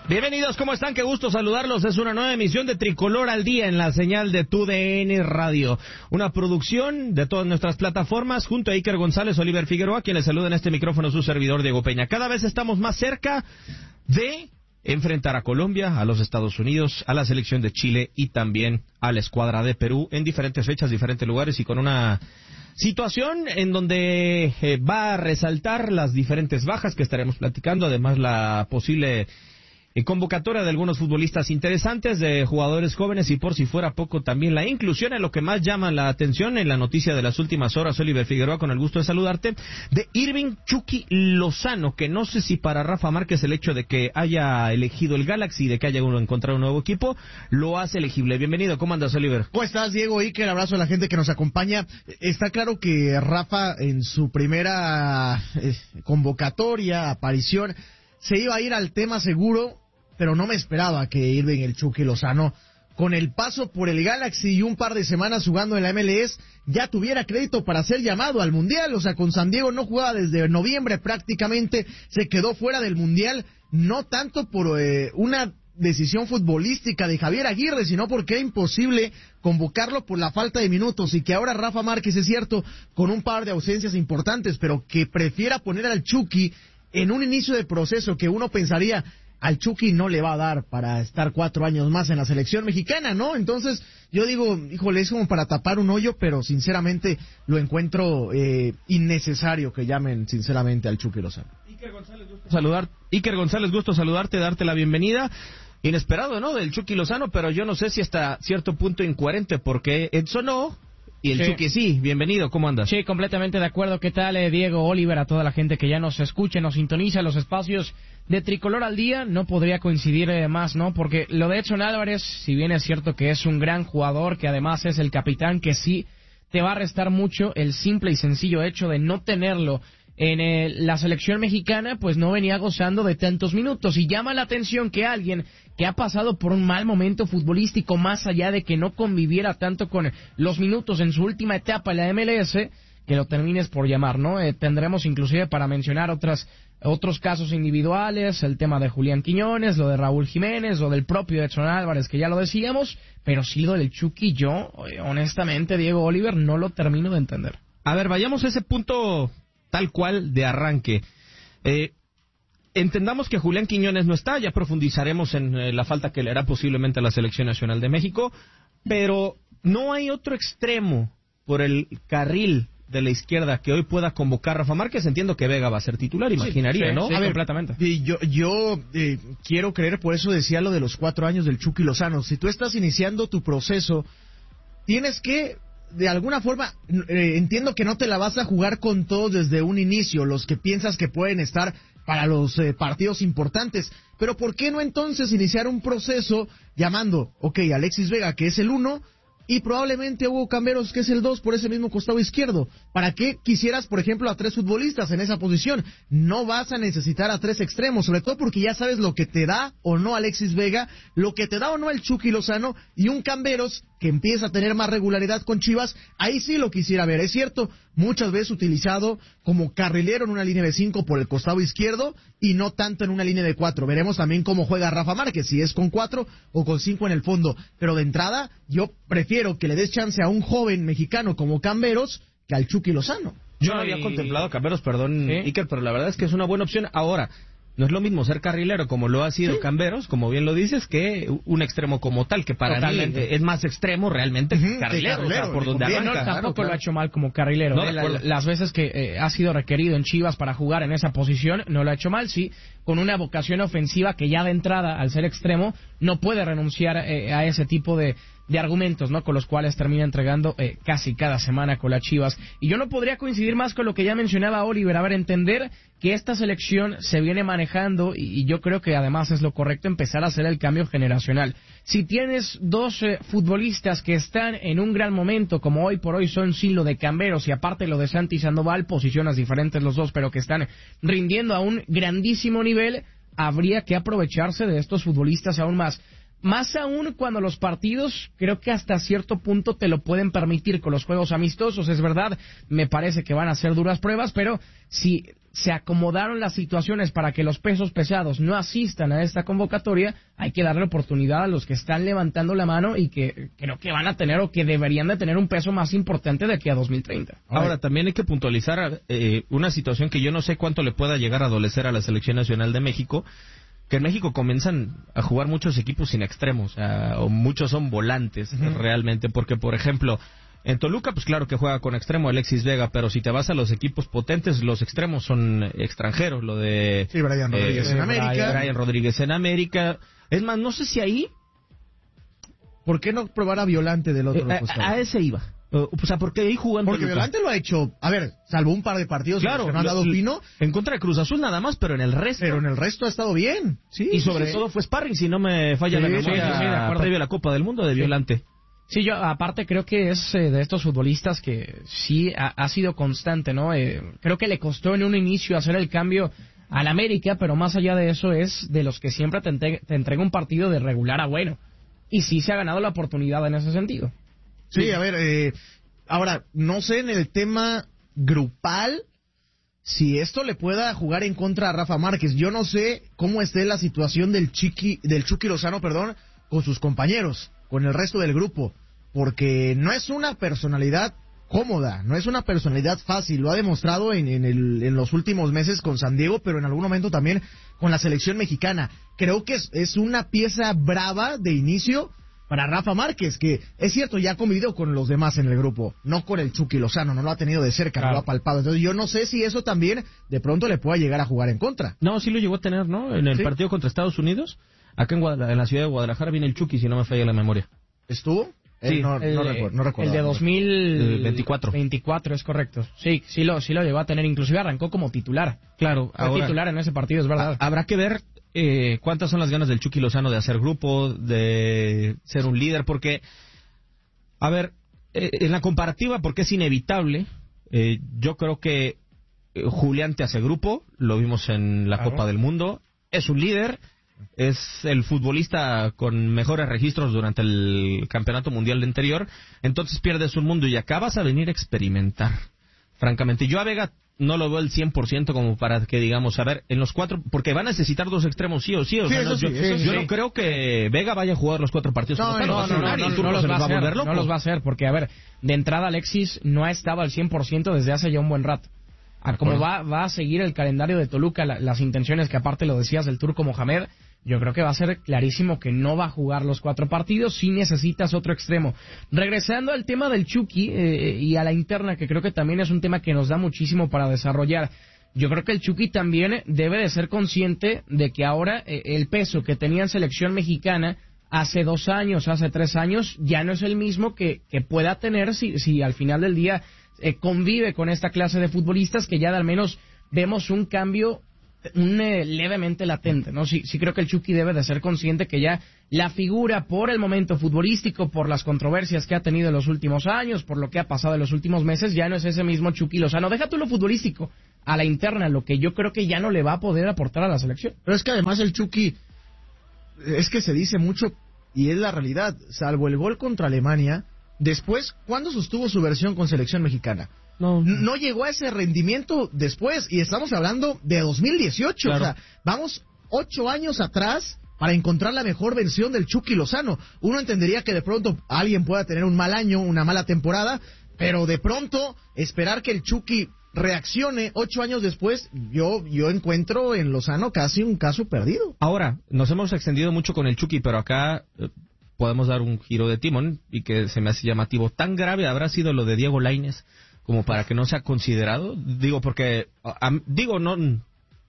Bienvenidos, ¿cómo están? Qué gusto saludarlos. Es una nueva emisión de Tricolor al Día en la señal de TUDN Radio. Una producción de todas nuestras plataformas junto a Iker González, Oliver Figueroa, quien les saluda en este micrófono su servidor Diego Peña. Cada vez estamos más cerca de enfrentar a Colombia, a los Estados Unidos, a la selección de Chile y también a la escuadra de Perú en diferentes fechas, diferentes lugares y con una situación en donde va a resaltar las diferentes bajas que estaremos platicando, además la posible convocatoria de algunos futbolistas interesantes, de jugadores jóvenes y por si fuera poco también la inclusión en lo que más llama la atención en la noticia de las últimas horas, Oliver Figueroa, con el gusto de saludarte, de Irving Chucky Lozano, que no sé si para Rafa Márquez el hecho de que haya elegido el Galaxy y de que haya encontrado un nuevo equipo lo hace elegible. Bienvenido, ¿cómo andas, Oliver? ¿Cómo estás, Diego? Iker, abrazo a la gente que nos acompaña. Está claro que Rafa en su primera convocatoria, aparición, se iba a ir al tema seguro, pero no me esperaba que Irving el Chucky Lozano, con el paso por el Galaxy y un par de semanas jugando en la MLS, ya tuviera crédito para ser llamado al Mundial. O sea, con San Diego no jugaba desde noviembre prácticamente, se quedó fuera del Mundial, no tanto por una decisión futbolística de Javier Aguirre, sino porque era imposible convocarlo por la falta de minutos, y que ahora Rafa Márquez, es cierto, con un par de ausencias importantes, pero que prefiera poner al Chucky en un inicio de proceso que uno pensaría, al Chucky no le va a dar para estar 4 años más en la selección mexicana, ¿no? Entonces, yo digo, híjole, es como para tapar un hoyo, pero sinceramente lo encuentro innecesario que llamen sinceramente al Chucky Lozano. Iker González, gusto saludarte, darte la bienvenida. Inesperado, ¿no?, del Chucky Lozano, pero yo no sé si hasta cierto punto incoherente, porque Edson no, y el Chucky sí. Bienvenido, ¿cómo andas? Sí, completamente de acuerdo. ¿Qué tal, Diego, Oliver, a toda la gente que ya nos escucha, nos sintoniza en los espacios de Tricolor al Día? No podría coincidir más, ¿no? Porque lo de Edson Álvarez, si bien es cierto que es un gran jugador, que además es el capitán, que sí te va a restar mucho el simple y sencillo hecho de no tenerlo en la selección mexicana, pues no venía gozando de tantos minutos, y llama la atención que alguien que ha pasado por un mal momento futbolístico, más allá de que no conviviera tanto con los minutos en su última etapa en la MLS, que lo termines por llamar, ¿no? Tendremos inclusive para mencionar otros casos individuales, el tema de Julián Quiñones, lo de Raúl Jiménez, lo del propio Edson Álvarez, que ya lo decíamos, pero sí lo del Chucky, yo, honestamente, Diego, Oliver, no lo termino de entender. A ver, vayamos a ese punto tal cual de arranque. Entendamos que Julián Quiñones no está, ya profundizaremos en la falta que le hará posiblemente a la Selección Nacional de México, pero no hay otro extremo por el carril de la izquierda que hoy pueda convocar Rafa Márquez. Entiendo que Vega va a ser titular, imaginaría, ¿no? Sí, a ver, completamente. Yo quiero creer, por eso decía lo de los 4 años del Chucky Lozano. Si tú estás iniciando tu proceso, tienes que, de alguna forma, entiendo que no te la vas a jugar con todos desde un inicio, los que piensas que pueden estar para los partidos importantes, pero ¿por qué no entonces iniciar un proceso llamando, Alexis Vega, que es el 1, y probablemente Hugo Camberos, que es el 2, por ese mismo costado izquierdo? ¿Para qué quisieras, por ejemplo, a 3 futbolistas en esa posición? No vas a necesitar a 3 extremos, sobre todo porque ya sabes lo que te da o no Alexis Vega, lo que te da o no el Chucky Lozano, y un Camberos que empieza a tener más regularidad con Chivas. Ahí sí lo quisiera ver, es cierto, muchas veces utilizado como carrilero en una línea de 5 por el costado izquierdo y no tanto en una línea de 4. Veremos también cómo juega Rafa Márquez, si es con 4 o con 5 en el fondo, pero de entrada yo prefiero que le des chance a un joven mexicano como Camberos que al Chucky Lozano. Yo no había contemplado a Camberos, perdón, ¿sí?, Iker, pero la verdad es que es una buena opción. Ahora, no es lo mismo ser carrilero, como lo ha sido Camberos, como bien lo dices, que un extremo como tal, que para mí es más extremo realmente que carrilero, o sea, por donde arranca. Tampoco lo ha hecho mal como carrilero. No, las veces que ha sido requerido en Chivas para jugar en esa posición, no lo ha hecho mal, sí, con una vocación ofensiva que ya de entrada, al ser extremo, no puede renunciar a ese tipo de argumentos, ¿no?, con los cuales termina entregando casi cada semana con las Chivas. Y yo no podría coincidir más con lo que ya mencionaba Oliver. A ver, entender que esta selección se viene manejando, y yo creo que además es lo correcto empezar a hacer el cambio generacional. Si tienes 2 futbolistas que están en un gran momento, como hoy por hoy son sí lo de Camberos y aparte lo de Santi Sandoval, posiciones diferentes los dos, pero que están rindiendo a un grandísimo nivel, habría que aprovecharse de estos futbolistas aún más. Más aún cuando los partidos creo que hasta cierto punto te lo pueden permitir con los juegos amistosos. Es verdad, me parece que van a ser duras pruebas, pero si se acomodaron las situaciones para que los pesos pesados no asistan a esta convocatoria, hay que darle oportunidad a los que están levantando la mano y que creo que van a tener o que deberían de tener un peso más importante de aquí a 2030. Ahora, también hay que puntualizar una situación que yo no sé cuánto le pueda llegar a adolecer a la Selección Nacional de México, que en México comienzan a jugar muchos equipos sin extremos, o muchos son volantes realmente, porque por ejemplo, en Toluca, pues claro que juega con extremo Alexis Vega, pero si te vas a los equipos potentes, los extremos son extranjeros, lo de... Sí, Brian Rodríguez en América. Brian Rodríguez en América. Es más, no sé si ahí... ¿Por qué no probar a Violante del otro costado? A ese iba. O sea, porque ahí jugando... Porque Violante lo ha hecho, a ver, salvo un par de partidos claro, que no han dado pino. En contra de Cruz Azul nada más, pero en el resto... Pero en el resto ha estado bien. Sí, y sobre todo fue sparring, si no me falla la memoria, de acuerdo. previo a la Copa del Mundo de Violante. Sí, yo aparte creo que es de estos futbolistas que sí ha sido constante, ¿no? Creo que le costó en un inicio hacer el cambio al América, pero más allá de eso es de los que siempre te entrega un partido de regular a bueno. Y sí se ha ganado la oportunidad en ese sentido. Sí, a ver, ahora, no sé en el tema grupal si esto le pueda jugar en contra a Rafa Márquez. Yo no sé cómo esté la situación del Chucky Lozano, con sus compañeros, con el resto del grupo, porque no es una personalidad cómoda, no es una personalidad fácil, lo ha demostrado en los últimos meses con San Diego, pero en algún momento también con la selección mexicana. Creo que es una pieza brava de inicio para Rafa Márquez, que es cierto, ya ha convivido con los demás en el grupo, no con el Chucky Lozano, no lo ha tenido de cerca, claro. No lo ha palpado. Entonces yo no sé si eso también de pronto le pueda llegar a jugar en contra. No, sí lo llegó a tener, ¿no? En el partido contra Estados Unidos, acá en la ciudad de Guadalajara viene el Chucky, si no me falla la memoria. ¿Estuvo? Sí, no recuerdo. El de 2024 es correcto. Sí lo llegó a tener, inclusive arrancó como titular. Claro, fue titular en ese partido, es verdad. Habrá que ver cuántas son las ganas del Chucky Lozano de hacer grupo, de ser un líder, porque, a ver, en la comparativa, porque es inevitable, yo creo que Julián te hace grupo, lo vimos en la Copa del Mundo, es un líder, es el futbolista con mejores registros durante el Campeonato Mundial de anterior, entonces pierdes un mundo y acabas a venir a experimentar, francamente. Yo a Vega no lo veo el 100% como para que digamos, a ver, en los cuatro, porque va a necesitar dos extremos sí o sí. O sea, yo no creo que Vega vaya a jugar los 4 partidos. No los va a hacer, porque a ver, de entrada Alexis no ha estado al 100% desde hace ya un buen rato. Como va a seguir el calendario de Toluca, las intenciones que aparte lo decías del Turco Mohamed, yo creo que va a ser clarísimo que no va a jugar los 4 partidos si necesitas otro extremo. Regresando al tema del Chucky y a la interna, que creo que también es un tema que nos da muchísimo para desarrollar. Yo creo que el Chucky también debe de ser consciente de que ahora el peso que tenía en selección mexicana hace 2 años, hace 3 años, ya no es el mismo que pueda tener si al final del día convive con esta clase de futbolistas, que ya al menos vemos un cambio levemente latente, ¿no? Sí creo que el Chucky debe de ser consciente que ya la figura por el momento futbolístico, por las controversias que ha tenido en los últimos años, por lo que ha pasado en los últimos meses, ya no es ese mismo Chucky Lozano. Deja tú lo futbolístico, a la interna, lo que yo creo que ya no le va a poder aportar a la selección. Pero es que además el Chucky, es que se dice mucho y es la realidad, salvo el gol contra Alemania, después, ¿cuándo sostuvo su versión con selección mexicana? No llegó a ese rendimiento después, y estamos hablando de 2018, claro. O sea, vamos 8 años atrás para encontrar la mejor versión del Chucky Lozano. Uno entendería que de pronto alguien pueda tener un mal año, una mala temporada, pero de pronto esperar que el Chucky reaccione 8 años después, yo encuentro en Lozano casi un caso perdido. Ahora, nos hemos extendido mucho con el Chucky, pero acá podemos dar un giro de timón y que se me hace llamativo. ¿Tan grave habrá sido lo de Diego Lainez como para que no sea considerado? Digo, porque, no,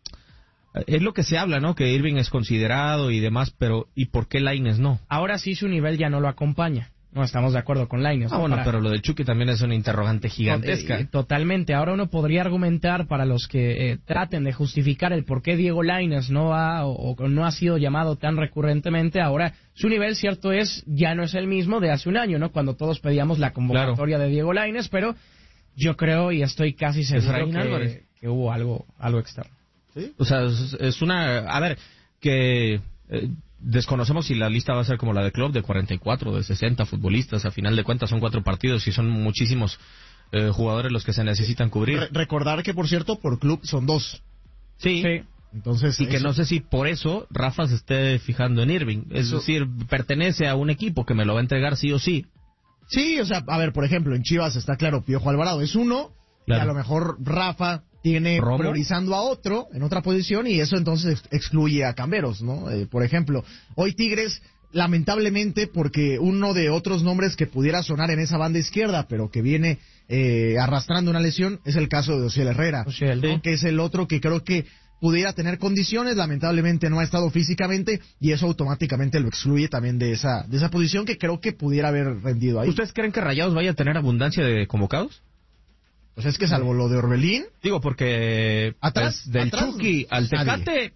es lo que se habla, ¿no? Que Irving es considerado y demás, pero ¿y por qué Lainez no? Ahora sí su nivel ya no lo acompaña. No estamos de acuerdo con Lainez. Pero lo del Chucky también es una interrogante gigantesca. Totalmente. Ahora uno podría argumentar para los que traten de justificar el por qué Diego Lainez no ha sido llamado tan recurrentemente. Ahora su nivel, cierto es, ya no es el mismo de hace un año, ¿no? Cuando todos pedíamos la convocatoria de Diego Lainez, pero yo creo y estoy casi seguro que hubo algo externo. ¿Sí? O sea, es una... A ver, que... desconocemos si la lista va a ser como la de Klopp, de 44, de 60 futbolistas. A final de cuentas son 4 partidos y son muchísimos jugadores los que se necesitan cubrir. Recordar que, por cierto, por club son 2. Sí. Entonces, y que no sé si por eso Rafa se esté fijando en Irving. Es decir, pertenece a un equipo que me lo va a entregar sí o sí. Sí, o sea, a ver, por ejemplo, en Chivas está claro, Piojo Alvarado es uno, claro. Y a lo mejor Rafa tiene ¿Romo? Priorizando a otro en otra posición y eso entonces excluye a Camberos, ¿no? Por ejemplo, hoy Tigres, lamentablemente, porque uno de otros nombres que pudiera sonar en esa banda izquierda, pero que viene arrastrando una lesión, es el caso de Ociel Herrera, ¿no? Que es el otro que creo que pudiera tener condiciones, lamentablemente no ha estado físicamente y eso automáticamente lo excluye también de esa posición que creo que pudiera haber rendido ahí. ¿Ustedes creen que Rayados vaya a tener abundancia de convocados? Pues es que salvo lo de Orbelín... Digo, porque atrás, pues, del Chucky al Tecate...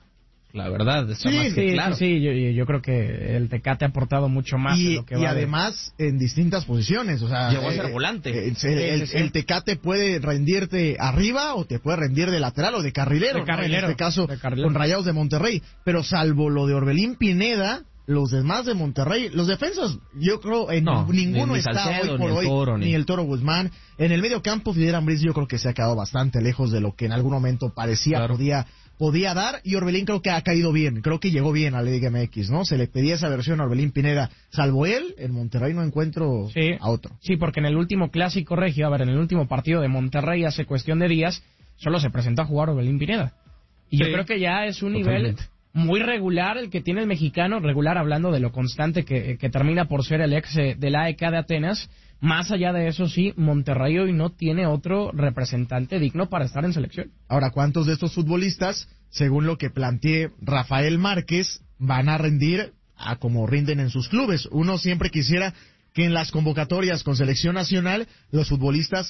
La verdad, está más que claro. Sí, yo creo que el Tecate ha aportado mucho más de lo que y además en distintas posiciones, o sea, llegó a ser volante. El Tecate puede rendirte arriba o te puede rendir de lateral o de carrilero, en este caso con Rayados de Monterrey, pero salvo lo de Orbelín Pineda, los demás de Monterrey, los defensas, yo creo ninguno ni está Salcedo, hoy por hoy, ni el Toro Guzmán. En el medio campo, Fidel Ambriz yo creo que se ha quedado bastante lejos de lo que en algún momento parecía podía dar, y Orbelín creo que ha caído bien, creo que llegó bien a la Liga MX, ¿no? Se le pedía esa versión a Orbelín Pineda, salvo él, en Monterrey no encuentro a otro. Sí, porque en el último clásico regio, en el último partido de Monterrey hace cuestión de días, solo se presentó a jugar Orbelín Pineda. Y yo creo que ya es un nivel muy regular el que tiene el mexicano, regular hablando de lo constante que termina por ser el ex del AEK de Atenas. Más allá de eso, sí, Monterrey hoy no tiene otro representante digno para estar en selección. Ahora, ¿cuántos de estos futbolistas, según lo que planteé Rafael Márquez, van a rendir a como rinden en sus clubes? Uno siempre quisiera que en las convocatorias con selección nacional los futbolistas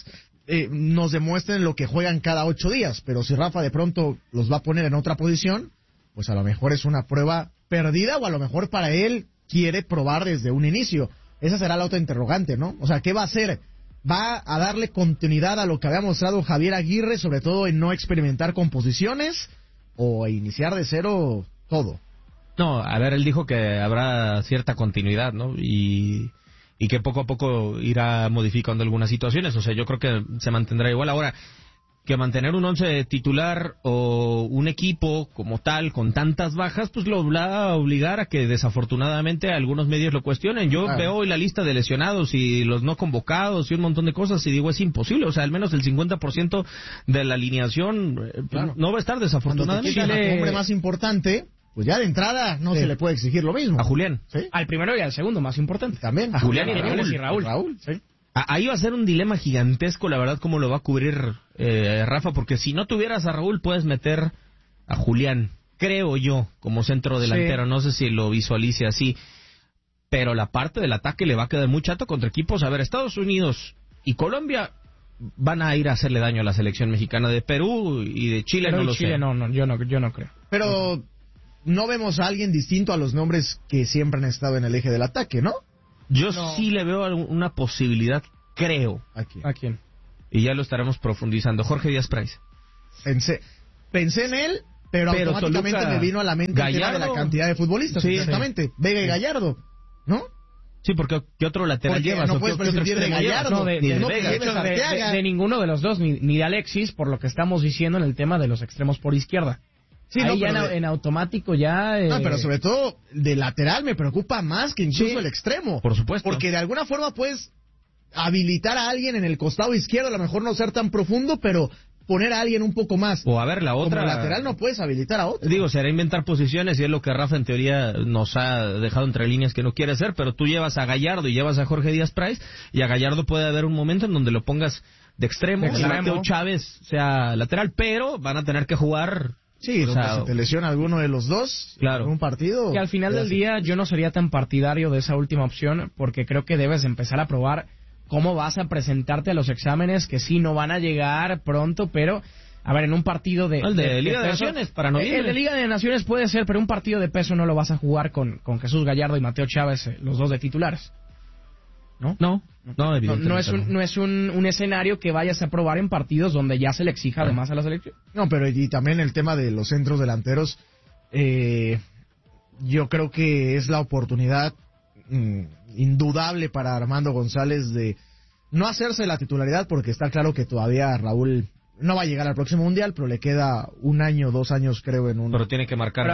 nos demuestren lo que juegan cada 8 días, pero si Rafa de pronto los va a poner en otra posición, pues a lo mejor es una prueba perdida o a lo mejor para él quiere probar desde un inicio. Esa será la otra interrogante, ¿no? O sea, ¿qué va a hacer? ¿Va a darle continuidad a lo que había mostrado Javier Aguirre, sobre todo en no experimentar con posiciones, o a iniciar de cero todo? No, a ver, él dijo que habrá cierta continuidad, ¿no? Y que poco a poco irá modificando algunas situaciones. O sea, yo creo que se mantendrá igual. Ahora, que mantener un 11 titular o un equipo como tal, con tantas bajas, pues lo va a obligar a que desafortunadamente algunos medios lo cuestionen. Yo veo hoy la lista de lesionados y los no convocados y un montón de cosas y digo, es imposible. O sea, al menos el 50% de la alineación no va a estar desafortunadamente. Cuando te quitan al hombre más importante, pues ya de entrada no se le puede exigir lo mismo. A Julián. ¿Sí? Al primero y al segundo, más importante. También. A Julián y Raúl. Sí. Ahí va a ser un dilema gigantesco, la verdad, cómo lo va a cubrir Rafa, porque si no tuvieras a Raúl, puedes meter a Julián, creo yo, como centro delantero. No sé si lo visualice así, pero la parte del ataque le va a quedar muy chato contra equipos. A ver, Estados Unidos y Colombia van a ir a hacerle daño a la selección mexicana. De Perú y de Chile no lo sé. Yo no creo. Pero no vemos a alguien distinto a los nombres que siempre han estado en el eje del ataque, ¿no? Yo sí le veo una posibilidad, creo. ¿A quién? Y ya lo estaremos profundizando. Jorge Díaz Price. Pensé en él, pero automáticamente me vino a la mente el tema de la cantidad de futbolistas. Sí, exactamente. Vega y Gallardo, ¿no? Sí, porque ¿qué otro lateral llevas? No puedes prescindir de Gallardo, de ninguno de los dos, ni de Alexis, por lo que estamos diciendo en el tema de los extremos por izquierda. Sí, ahí ya en automático ya... No, pero sobre todo de lateral me preocupa más que incluso el extremo. Por supuesto. Porque de alguna forma puedes habilitar a alguien en el costado izquierdo, a lo mejor no ser tan profundo, pero poner a alguien un poco más. O a ver, la otra... Como lateral no puedes habilitar a otro. Digo, será inventar posiciones y es lo que Rafa en teoría nos ha dejado entre líneas que no quiere hacer, pero tú llevas a Gallardo y llevas a Jorge Díaz Price y a Gallardo puede haber un momento en donde lo pongas de extremo y Mateo Chávez sea lateral, pero van a tener que jugar... Sí, o sea, se te lesiona alguno de los dos en un partido. Que al final del día yo no sería tan partidario de esa última opción porque creo que debes empezar a probar cómo vas a presentarte a los exámenes que sí no van a llegar pronto, pero a ver, en un partido de Liga de Naciones para noviembre. El de Liga de Naciones puede ser, pero un partido de peso no lo vas a jugar con Jesús Gallardo y Mateo Chávez, los dos de titulares. No, evidentemente no es un escenario que vayas a probar en partidos donde ya se le exija además a la selección. No, pero y también el tema de los centros delanteros, yo creo que es la oportunidad indudable para Armando González de no hacerse la titularidad, porque está claro que todavía Raúl no va a llegar al próximo Mundial, pero le queda 1 año, 2 años, creo, en un... Pero tiene que marcar.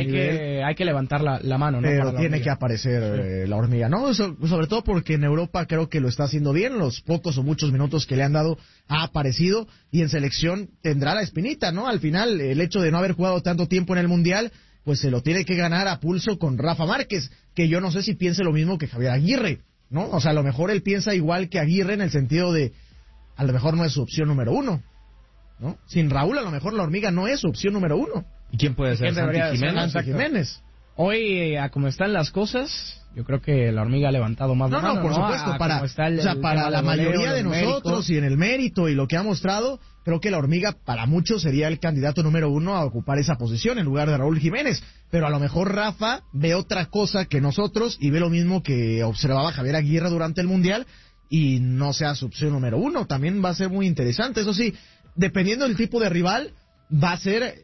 Hay que levantar la mano, ¿no? Pero tiene que aparecer la hormiga, ¿no? Sobre todo porque en Europa creo que lo está haciendo bien, los pocos o muchos minutos que le han dado ha aparecido, y en selección tendrá la espinita, ¿no? Al final, el hecho de no haber jugado tanto tiempo en el Mundial, pues se lo tiene que ganar a pulso con Rafa Márquez, que yo no sé si piense lo mismo que Javier Aguirre, ¿no? O sea, a lo mejor él piensa igual que Aguirre en el sentido de, a lo mejor no es su opción número 1, ¿no? Sin Raúl, a lo mejor la hormiga no es su opción número 1. ¿Y quién puede ser? Santi Jiménez. Hoy, a como están las cosas, yo creo que la hormiga ha levantado más la mano. No, por supuesto, para la mayoría de nosotros y en el mérito y lo que ha mostrado, creo que la hormiga para muchos sería el candidato número 1 a ocupar esa posición en lugar de Raúl Jiménez. Pero a lo mejor Rafa ve otra cosa que nosotros y ve lo mismo que observaba Javier Aguirre durante el Mundial y no sea su opción número 1. También va a ser muy interesante. Eso sí, dependiendo del tipo de rival, va a ser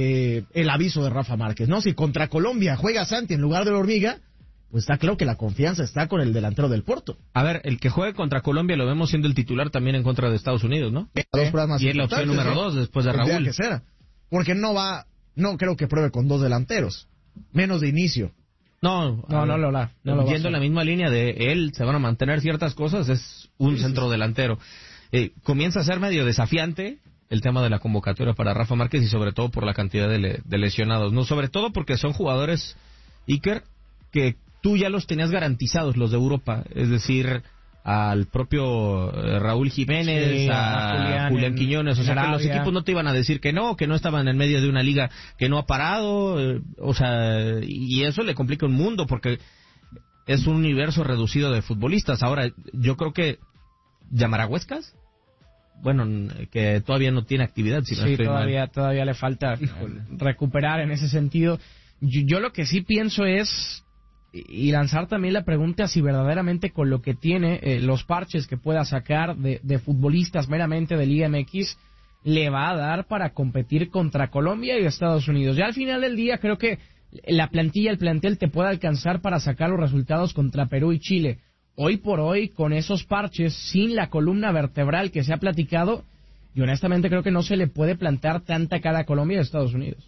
el aviso de Rafa Márquez, ¿no? Si contra Colombia juega Santi en lugar de la hormiga, pues está claro que la confianza está con el delantero del Porto. A ver, el que juegue contra Colombia lo vemos siendo el titular también en contra de Estados Unidos, ¿no? Y es la opción número 2 después de Raúl. Que será. Porque no creo que pruebe con 2 delanteros, menos de inicio. No lo va yendo en la misma línea de él, se van a mantener ciertas cosas, es un centro delantero. Comienza a ser medio desafiante el tema de la convocatoria para Rafa Márquez y sobre todo por la cantidad de lesionados, no, sobre todo porque son jugadores, Iker, que tú ya los tenías garantizados, los de Europa, es decir, al propio Raúl Jiménez, a Julián Quiñones, o sea que los equipos no te iban a decir que no estaban en medio de una liga que no ha parado, o sea, y eso le complica un mundo porque es un universo reducido de futbolistas. Ahora, yo creo que ¿llamará Huescas? Bueno, que todavía no tiene actividad. Si no estoy todavía le falta recuperar en ese sentido. Yo lo que sí pienso es, y lanzar también la pregunta si verdaderamente con lo que tiene, los parches que pueda sacar de futbolistas meramente de Liga MX, le va a dar para competir contra Colombia y Estados Unidos. Ya al final del día creo que la plantilla, el plantel te puede alcanzar para sacar los resultados contra Perú y Chile. Hoy por hoy, con esos parches, sin la columna vertebral que se ha platicado, y honestamente creo que no se le puede plantar tanta cara a Colombia y Estados Unidos.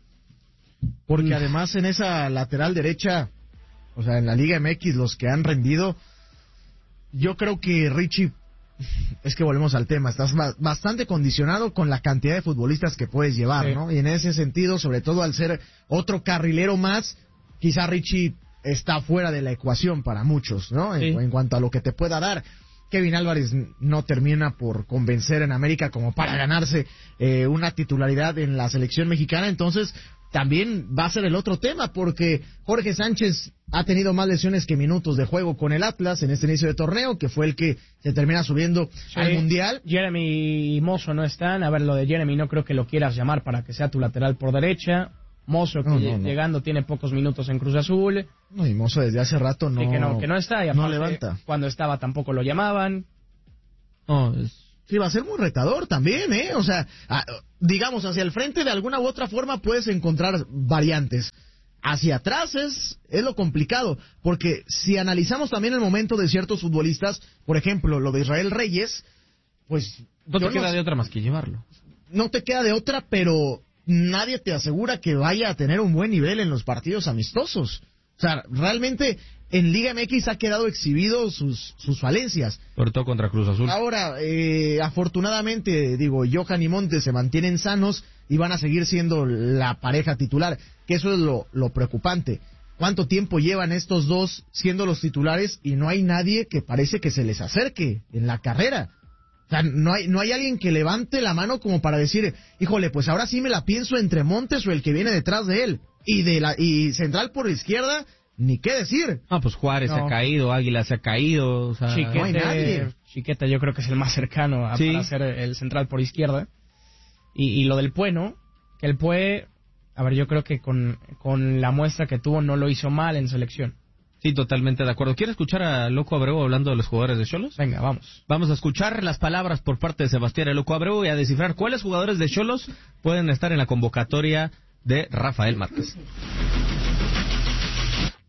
Porque además en esa lateral derecha, o sea, en la Liga MX, los que han rendido, yo creo que Richie, es que volvemos al tema, estás bastante condicionado con la cantidad de futbolistas que puedes llevar, sí, ¿no? Y en ese sentido, sobre todo al ser otro carrilero más, quizá Richie está fuera de la ecuación para muchos, ¿no? Sí. En cuanto a lo que te pueda dar. Kevin Álvarez no termina por convencer en América como para ganarse una titularidad en la selección mexicana, entonces también va a ser el otro tema, porque Jorge Sánchez ha tenido más lesiones que minutos de juego con el Atlas en este inicio de torneo, que fue el que se termina subiendo al Mundial. Jeremy y Mozo no están. A ver, lo de Jeremy no creo que lo quieras llamar para que sea tu lateral por derecha. Mozo, que llegando tiene pocos minutos en Cruz Azul. No, y Mozo desde hace rato que no está. Y no levanta. Cuando estaba tampoco lo llamaban. Sí, va a ser muy retador también, ¿eh? O sea, digamos, hacia el frente de alguna u otra forma puedes encontrar variantes. Hacia atrás es lo complicado, porque si analizamos también el momento de ciertos futbolistas, por ejemplo, lo de Israel Reyes, pues... No te queda de otra más que llevarlo. No te queda de otra, pero nadie te asegura que vaya a tener un buen nivel en los partidos amistosos. O sea, realmente en Liga MX ha quedado exhibido sus falencias. Sobre todo contra Cruz Azul. Ahora, afortunadamente, Johan y Montes se mantienen sanos y van a seguir siendo la pareja titular, que eso es lo preocupante. ¿Cuánto tiempo llevan estos dos siendo los titulares y no hay nadie que parece que se les acerque en la carrera? O sea, no hay alguien que levante la mano como para decir, híjole, pues ahora sí me la pienso entre Montes o el que viene detrás de él. Y central por la izquierda, ni qué decir. Pues Juárez se ha caído, Águila se ha caído, o sea, Chiquete, no hay nadie. Chiquete yo creo que es el más cercano para ser el central por izquierda. Y lo del Pue, ¿no? Que el Pue, a ver, yo creo que con la muestra que tuvo no lo hizo mal en selección. Sí, totalmente de acuerdo. ¿Quiere escuchar a Loco Abreu hablando de los jugadores de Xolos? Venga, vamos. Vamos a escuchar las palabras por parte de Sebastián el Loco Abreu y a descifrar cuáles jugadores de Xolos pueden estar en la convocatoria de Rafael Márquez.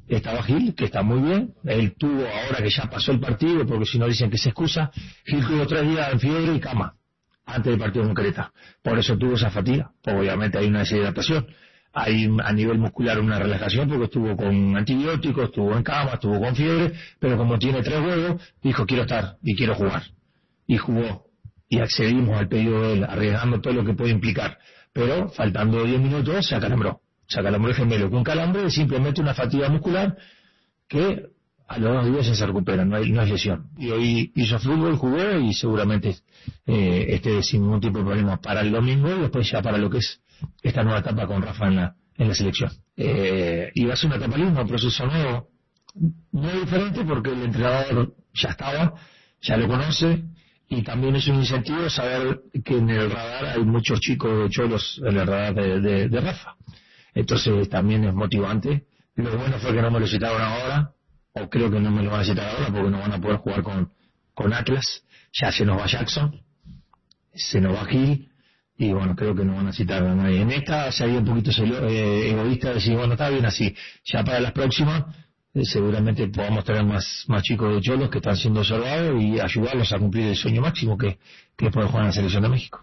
estaba Gil, que está muy bien. Él tuvo, ahora que ya pasó el partido, porque si no dicen que se excusa, Gil tuvo 3 días de fiebre y cama antes del partido con Creta. Por eso tuvo esa fatiga, porque obviamente hay una deshidratación. Hay a nivel muscular una relajación, porque estuvo con antibióticos, estuvo en cama, estuvo con fiebre, pero como tiene 3 juegos, dijo quiero estar y quiero jugar. Y jugó. Y accedimos al pedido de él, arriesgando todo lo que puede implicar. Pero, faltando 10 minutos, se acalambró el gemelo, que un calambre es simplemente una fatiga muscular que a los 2 días ya se recupera, no es lesión. Y hoy hizo fútbol, jugó y seguramente esté sin ningún tipo de problema para el domingo y después ya para lo que es esta nueva etapa con Rafa en la selección. Y va a ser una etapa linda, un proceso nuevo, muy diferente porque el entrenador ya estaba, ya lo conoce. Y también es un incentivo saber que en el radar hay muchos chicos de cholos en el radar de Rafa. Entonces también es motivante. Lo bueno fue que no me lo citaron ahora, o creo que no me lo van a citar ahora porque no van a poder jugar con Atlas. Ya se nos va Jackson, se nos va Gil, y bueno, creo que no van a citar a nadie. En esta se había un poquito egoísta de decir, bueno, está bien así. Ya para las próximas seguramente podamos tener más chicos de cholos que están siendo observados y ayudarlos a cumplir el sueño máximo que es poder jugar en la selección de México.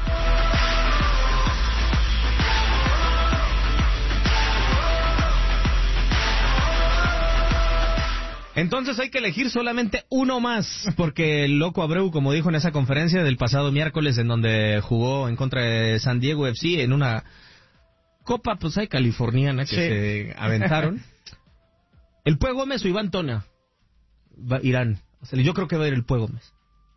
Entonces hay que elegir solamente uno más, porque el loco Abreu, como dijo en esa conferencia del pasado miércoles en donde jugó en contra de San Diego FC en una copa pues hay californiana que se aventaron. ¿El Pue Gómez o Iván Tona? Irán. O sea, yo creo que va a ir el Pue Gómez.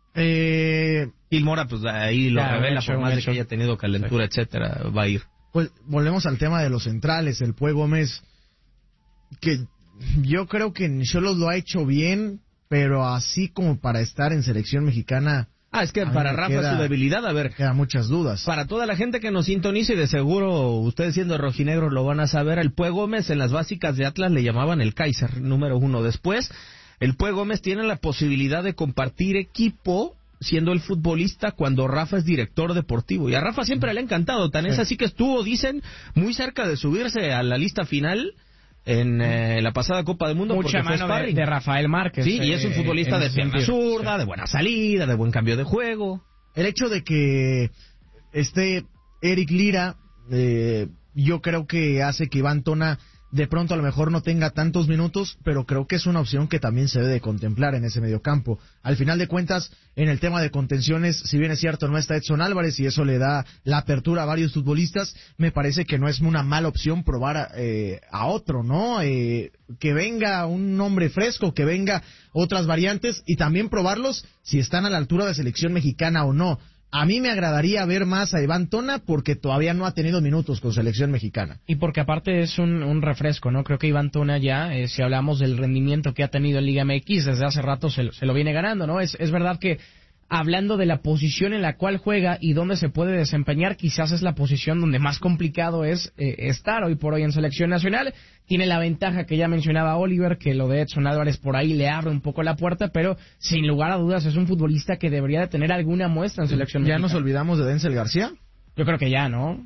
Gil Mora, pues ahí lo revela, por más de que haya tenido calentura, etcétera, va a ir. Pues volvemos al tema de los centrales. El Pue Gómez, que yo creo que en Xolos lo ha hecho bien, pero así como para estar en selección mexicana... Es que para Rafa su debilidad, quedan muchas dudas. Para toda la gente que nos sintoniza, y de seguro ustedes siendo rojinegros lo van a saber, el Pue Gómez en las básicas de Atlas le llamaban el Kaiser, número 1. Después, el Pue Gómez tiene la posibilidad de compartir equipo siendo el futbolista cuando Rafa es director deportivo. Y a Rafa siempre le ha encantado, tan es así que estuvo, dicen, muy cerca de subirse a la lista final en la pasada Copa del Mundo. Mucha mano de Rafael Márquez. Sí, y es un futbolista de pierna zurda, de buena salida, de buen cambio de juego. El hecho de que esté Eric Lira, yo creo que hace que Iván Tona de pronto a lo mejor no tenga tantos minutos, pero creo que es una opción que también se debe de contemplar en ese mediocampo. Al final de cuentas, en el tema de contenciones, si bien es cierto, no está Edson Álvarez y eso le da la apertura a varios futbolistas, me parece que no es una mala opción probar a otro, ¿no? Que venga un hombre fresco, que venga otras variantes y también probarlos si están a la altura de selección mexicana o no. A mí me agradaría ver más a Iván Tona porque todavía no ha tenido minutos con selección mexicana. Y porque aparte es un refresco, ¿no? Creo que Iván Tona ya, si hablamos del rendimiento que ha tenido en Liga MX, desde hace rato se lo viene ganando, ¿no? Es verdad que hablando de la posición en la cual juega y dónde se puede desempeñar, quizás es la posición donde más complicado es estar hoy por hoy en selección nacional. Tiene la ventaja que ya mencionaba Oliver, que lo de Edson Álvarez por ahí le abre un poco la puerta, pero sin lugar a dudas es un futbolista que debería de tener alguna muestra en selección mexicana. ¿Ya nos olvidamos de Denzel García? Yo creo que ya, ¿no?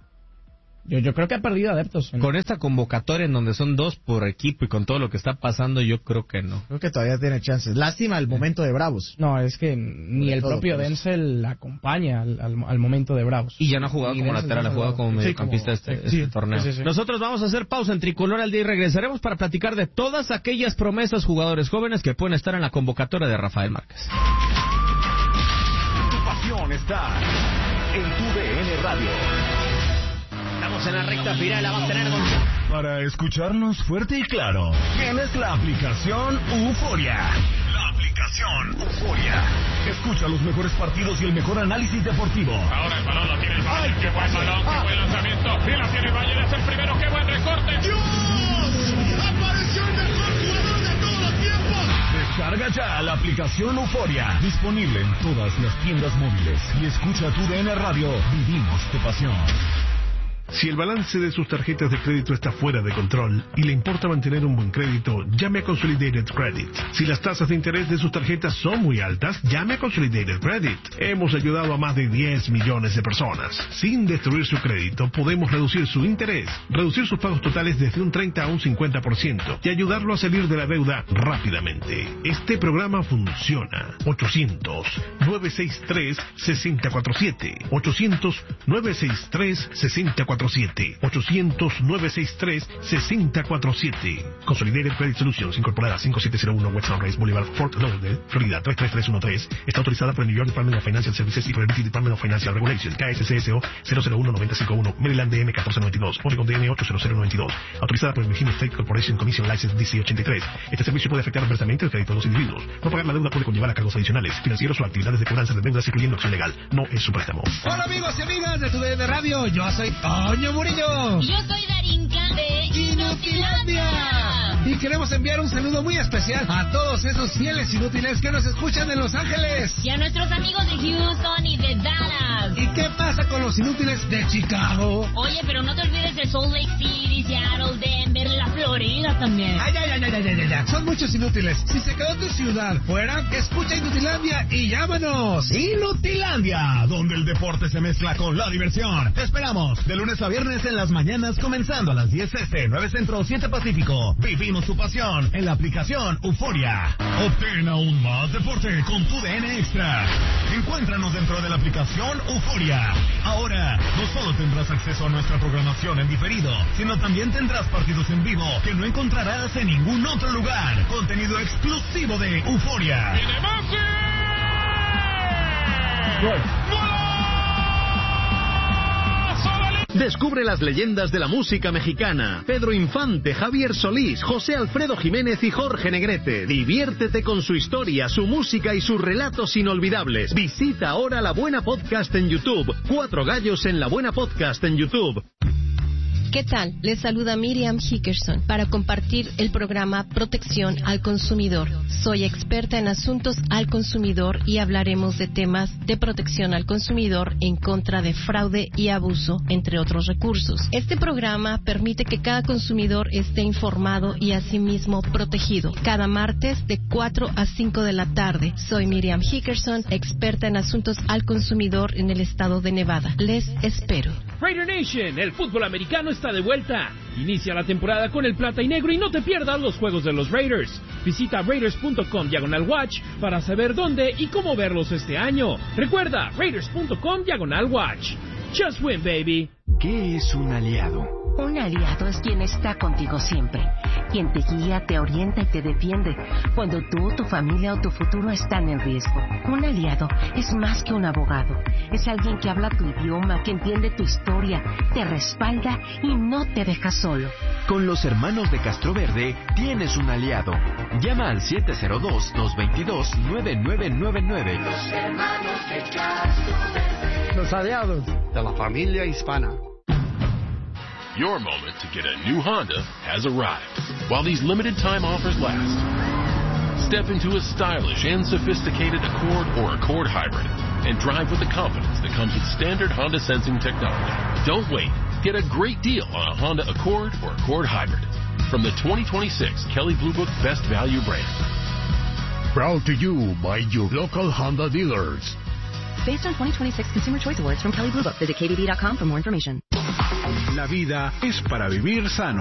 Yo creo que ha perdido adeptos. Con esta convocatoria en donde son 2 por equipo y con todo lo que está pasando, yo creo que no. Creo que todavía tiene chances. Lástima el momento de Bravos. No, es que ni el propio Denzel acompaña al momento de Bravos. Y ya no ha jugado como lateral, ha jugado como mediocampista este torneo. Sí. Nosotros vamos a hacer pausa en Tricolor al día y regresaremos para platicar de todas aquellas promesas, jugadores jóvenes que pueden estar en la convocatoria de Rafael Márquez. Tu pasión está en tu DN Radio. Estamos en la recta final, la va a tener Para escucharnos fuerte y claro, tienes la aplicación Euforia. La aplicación Euforia. Escucha los mejores partidos y el mejor análisis deportivo. Ahora el balón lo tiene el Valle. ¡Qué buen balón! ¡Qué buen lanzamiento! Y la tiene el Valle, es el primero. ¡Qué buen recorte! ¡Dios! ¡Apareció el mejor jugador de todos los tiempos! Descarga ya la aplicación Euforia. Disponible en todas las tiendas móviles. Y escucha tu DN Radio. Vivimos tu pasión. Si el balance de sus tarjetas de crédito está fuera de control y le importa mantener un buen crédito, llame a Consolidated Credit. Si las tasas de interés de sus tarjetas son muy altas, llame a Consolidated Credit. Hemos ayudado a más de 10 millones de personas. Sin destruir su crédito, podemos reducir su interés, reducir sus pagos totales desde un 30 a un 50% y ayudarlo a salir de la deuda rápidamente. Este programa funciona. 800-963-6047. 800-963-6047. 800-963-6047. Consolidated Credit Solutions, incorporada 5701 West Sunrise Boulevard, Fort Lauderdale, Florida 33313. Está autorizada por el New York Department of Financial Services y por el British Department of Financial Regulation. KSCSO 001951, Maryland DM 1492, Oregon DM 80092. Autorizada por el Virginia State Corporation Commission License DC 83. Este servicio puede afectar adversamente el crédito de los individuos. No pagar la deuda puede conllevar a cargos adicionales, financieros o actividades de cobranza de deudas, incluyendo acción legal. No es su préstamo. Hola amigos y amigas de TUDN Radio, yo soy Toño Murillo. Yo soy Darinka de Inutilandia. Y queremos enviar un saludo muy especial a todos esos fieles inútiles que nos escuchan en Los Ángeles. Y a nuestros amigos de Houston y de Dallas. ¿Y qué pasa con los inútiles de Chicago? Oye, pero no te olvides de Salt Lake City, Seattle, Denver, la Florida también. Ay. Son muchos inútiles. Si se quedó tu ciudad fuera, escucha Inutilandia y llámanos. Inutilandia, donde el deporte se mezcla con la diversión. Te esperamos de lunes a viernes en las mañanas, comenzando a las 10 este, 9 Centro, 7 Pacífico. Vivimos tu pasión en la aplicación Euforia. Obtén aún más deporte con TUDN Extra. Encuéntranos dentro de la aplicación Euforia. Ahora, no solo tendrás acceso a nuestra programación en diferido, sino también tendrás partidos en vivo que no encontrarás en ningún otro lugar. Contenido exclusivo de Euforia. Descubre las leyendas de la música mexicana. Pedro Infante, Javier Solís, José Alfredo Jiménez y Jorge Negrete. Diviértete con su historia, su música y sus relatos inolvidables. Visita ahora La Buena Podcast en YouTube. 4 gallos en La Buena Podcast en YouTube. ¿Qué tal? Les saluda Miriam Hickerson para compartir el programa Protección al Consumidor. Soy experta en asuntos al consumidor y hablaremos de temas de protección al consumidor en contra de fraude y abuso, entre otros recursos. Este programa permite que cada consumidor esté informado y asimismo protegido. Cada martes de 4 a 5 de la tarde. Soy Miriam Hickerson, experta en asuntos al consumidor en el estado de Nevada. Les espero. Raider Nation, el fútbol americano está de vuelta. Inicia la temporada con el plata y negro y no te pierdas los juegos de los Raiders. Visita Raiders.com/watch para saber dónde y cómo verlos este año. Recuerda, Raiders.com/watch. Just win, baby. ¿Qué es un aliado? Un aliado es quien está contigo siempre, quien te guía, te orienta y te defiende cuando tú, tu familia o tu futuro están en riesgo. Un aliado es más que un abogado, es alguien que habla tu idioma, que entiende tu historia, te respalda y no te deja solo. Con los hermanos de Castroverde tienes un aliado. Llama al 702-222-9999. Los hermanos de Castroverde. Los aliados de la familia hispana. Your moment to get a new Honda has arrived. While these limited time offers last, step into a stylish and sophisticated Accord or Accord Hybrid and drive with the confidence that comes with standard Honda sensing technology. Don't wait. Get a great deal on a Honda Accord or Accord Hybrid from the 2026 Kelley Blue Book Best Value brand. Proud to you by your local Honda dealers. Based on 2026 Consumer Choice Awards from Kelley Blue Book. Visit KBB.com for more information. La vida es para vivir sano.